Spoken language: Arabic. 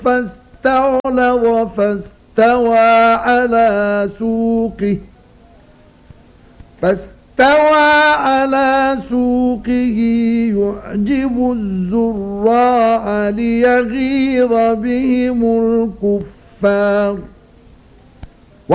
فاستغلظ فاستوى على سوقه يعجب الزراع ليغيظ بهم الكفار.